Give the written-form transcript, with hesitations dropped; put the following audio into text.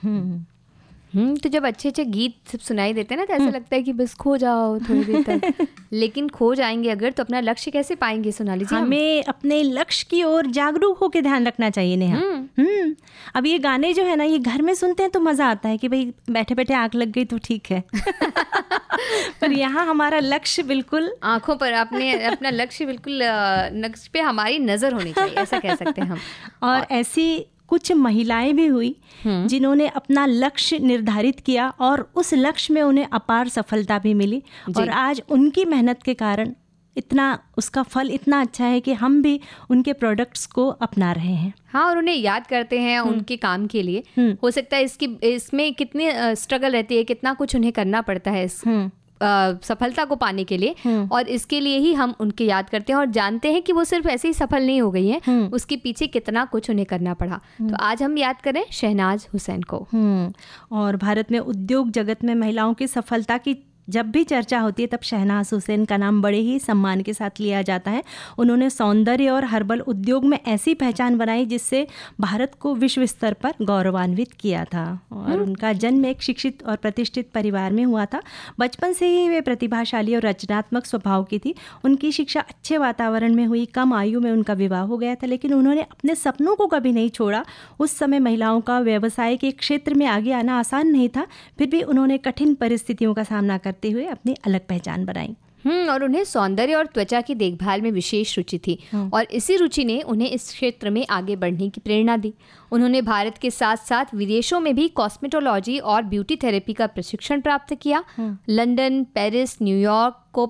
तो जब अच्छे अच्छे गीत सब सुनाई देते हैं ना, तो ऐसा लगता है कि बस खो जाओ थोड़ी देर तक। लेकिन खो जाएंगे अगर, तो अपना लक्ष्य कैसे पाएंगे सोनाली जी? हमें अपने लक्ष्य की ओर जागरूक होकर ध्यान रखना चाहिए नेहा। अब ये गाने जो है ना, ये घर में सुनते हैं तो मज़ा आता है कि भाई बैठे बैठे आँख लग गई तो ठीक है। पर यहाँ हमारा लक्ष्य बिल्कुल आँखों पर, अपना लक्ष्य बिल्कुल लक्ष्य पे हमारी नज़र होनी चाहिए, ऐसा कह सकते हैं हम। और ऐसी कुछ महिलाएं भी हुई जिन्होंने अपना लक्ष्य निर्धारित किया और उस लक्ष्य में उन्हें अपार सफलता भी मिली, और आज उनकी मेहनत के कारण उसका फल इतना अच्छा है कि हम भी उनके प्रोडक्ट्स को अपना रहे हैं। हाँ, और उन्हें याद करते हैं उनके काम के लिए। हो सकता है इसमें कितनी स्ट्रगल रहती है, कितना कुछ उन्हें करना पड़ता है सफलता को पाने के लिए, और इसके लिए ही हम उनके याद करते हैं और जानते हैं कि वो सिर्फ ऐसे ही सफल नहीं हो गई हैं, उसके पीछे कितना कुछ उन्हें करना पड़ा। तो आज हम याद करें शहनाज हुसैन को। और भारत में उद्योग जगत में महिलाओं की सफलता की जब भी चर्चा होती है तब शहनाज हुसैन का नाम बड़े ही सम्मान के साथ लिया जाता है। उन्होंने सौंदर्य और हर्बल उद्योग में ऐसी पहचान बनाई जिससे भारत को विश्व स्तर पर गौरवान्वित किया था। और उनका जन्म एक शिक्षित और प्रतिष्ठित परिवार में हुआ था। बचपन से ही वे प्रतिभाशाली और रचनात्मक स्वभाव की थी। उनकी शिक्षा अच्छे वातावरण में हुई। कम आयु में उनका विवाह हो गया था, लेकिन उन्होंने अपने सपनों को कभी नहीं छोड़ा। उस समय महिलाओं का व्यवसाय के क्षेत्र में आगे आना आसान नहीं था, फिर भी उन्होंने कठिन परिस्थितियों का सामना करते हुए अपनी अलग पहचान बनाई। और उन्हें सौंदर्य और त्वचा की देखभाल में विशेष रुचि थी, और इसी रुचि ने उन्हें इस क्षेत्र में आगे बढ़ने की प्रेरणा दी। उन्होंने भारत के साथ साथ विदेशों में भी कॉस्मेटोलॉजी और ब्यूटी थेरेपी का प्रशिक्षण प्राप्त किया। London, Paris, New York,